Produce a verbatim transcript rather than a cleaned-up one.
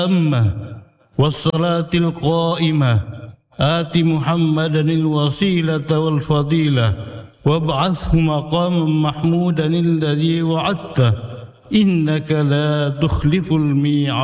التامة والصلاة القائمة آت محمدا الوسيلة والفضيلة وابعثه مقاما محمودا الذي وعدته إنك لا تخلف الميعاد.